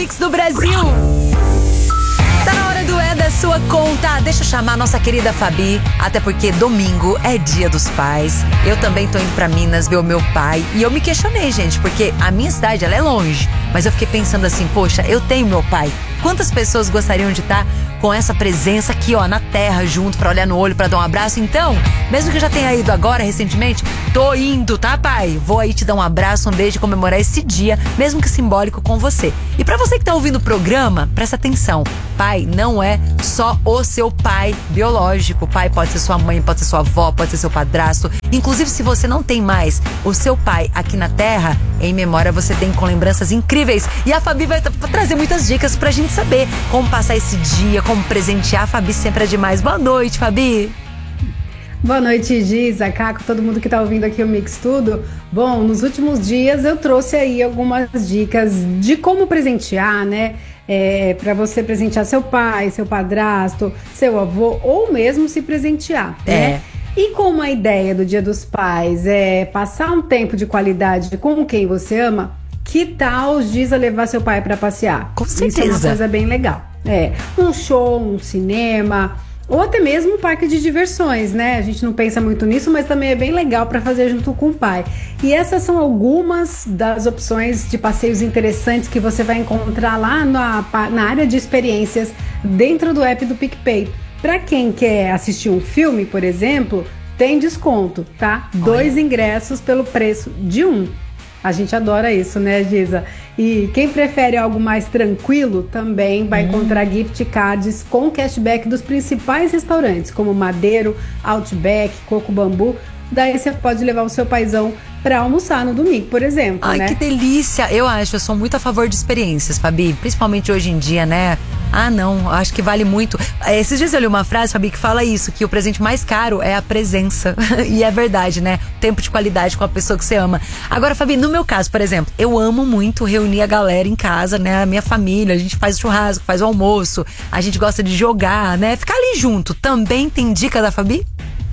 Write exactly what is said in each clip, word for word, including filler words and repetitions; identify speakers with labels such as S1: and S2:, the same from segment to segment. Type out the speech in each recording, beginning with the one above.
S1: Mix do Brasil. Tá na hora do É da Sua Conta. Deixa eu chamar a nossa querida Fabi, até porque domingo é dia dos pais. Eu também tô indo pra Minas ver o meu pai. E eu me questionei, gente, porque a minha cidade, ela é longe. Mas eu fiquei pensando assim, poxa, eu tenho meu pai. Quantas pessoas gostariam de estar com essa presença aqui, ó, na terra, junto, pra olhar no olho, pra dar um abraço? Então, mesmo que eu já tenha ido agora, recentemente, tô indo, tá, pai? Vou aí te dar um abraço, um beijo e comemorar esse dia, mesmo que simbólico, com você. E pra você que tá ouvindo o programa, presta atenção. Pai não é só o seu pai biológico. Pai pode ser sua mãe, pode ser sua avó, pode ser seu padrasto. Inclusive, se você não tem mais o seu pai aqui na terra, em memória você tem com lembranças incríveis. E a Fabi vai trazer muitas dicas pra gente saber como passar esse dia, como presentear. A Fabi sempre é demais. Boa noite, Fabi.
S2: Boa noite, Giza, Caco, todo mundo que tá ouvindo aqui o Mix Tudo. Bom, nos últimos dias eu trouxe aí algumas dicas de como presentear, né? É, para você presentear seu pai, seu padrasto, seu avô, ou mesmo se presentear,
S1: é.
S2: né? E como a ideia do Dia dos Pais é passar um tempo de qualidade com quem você ama, que tal, Giza, levar seu pai para passear?
S1: Com certeza.
S2: Isso é uma coisa bem legal. É, um show, um cinema, ou até mesmo um parque de diversões, né? A gente não pensa muito nisso, mas também é bem legal para fazer junto com o pai. E essas são algumas das opções de passeios interessantes que você vai encontrar lá na, na área de experiências dentro do app do PicPay. Para quem quer assistir um filme, por exemplo, tem desconto, tá? Olha. Dois ingressos pelo preço de um. A gente adora isso, né, Giza? E quem prefere algo mais tranquilo também vai hum. encontrar gift cards com cashback dos principais restaurantes, como Madeiro, Outback, Coco Bambu. Daí você pode levar o seu paizão pra almoçar no domingo, por exemplo.
S1: Ai,
S2: né?
S1: Que delícia! Eu acho, eu sou muito a favor de experiências, Fabi. Principalmente hoje em dia, né? Ah, não, acho que vale muito. Esses dias eu li uma frase, Fabi, que fala isso, que o presente mais caro é a presença. E é verdade, né? Tempo de qualidade com a pessoa que você ama. Agora, Fabi, no meu caso, por exemplo, eu amo muito reunir a galera em casa, né? A minha família, a gente faz churrasco, faz o almoço, a gente gosta de jogar, né? Ficar ali junto. Também tem dica da Fabi?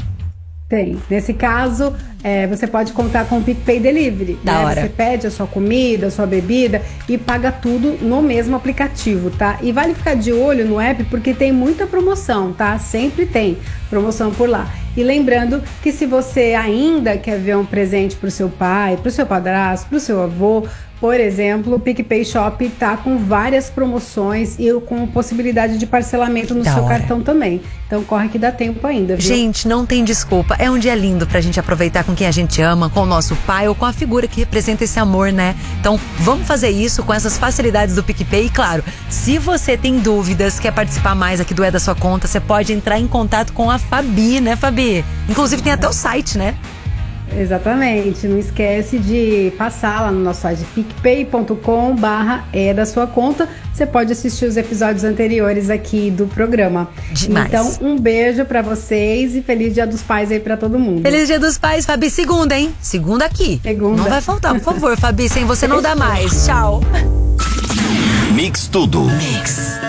S2: Tem. Nesse caso, é, você pode contar com o PicPay Delivery.
S1: Da
S2: né?
S1: hora.
S2: Você pede a sua comida, a sua bebida e paga tudo no mesmo aplicativo, tá? E vale ficar de olho no app porque tem muita promoção, tá? Sempre tem promoção por lá. E lembrando que se você ainda quer ver um presente pro seu pai, pro seu padrasto, pro seu avô, por exemplo, o PicPay Shop tá com várias promoções e com possibilidade de parcelamento no
S1: da
S2: seu
S1: hora.
S2: cartão também. Então corre que dá tempo ainda, viu?
S1: Gente, não tem desculpa. É um dia lindo pra gente aproveitar com quem a gente ama, com o nosso pai ou com a figura que representa esse amor, né? Então vamos fazer isso com essas facilidades do PicPay. E claro, se você tem dúvidas, quer participar mais aqui do É da Sua Conta, você pode entrar em contato com a Fabi, né, Fabi? Inclusive tem até o site, né?
S2: Exatamente, não esquece de passar lá no nosso site picpay ponto com barra é da sua conta. Você pode assistir os episódios anteriores aqui do programa.
S1: Demais.
S2: Então, um beijo pra vocês e feliz Dia dos Pais aí pra todo mundo.
S1: Feliz Dia dos Pais, Fabi. Segunda, hein? Segunda aqui.
S2: Segunda.
S1: Não vai faltar, por favor, Fabi. Sem você não dá mais. Tchau.
S3: Mix Tudo. Mix.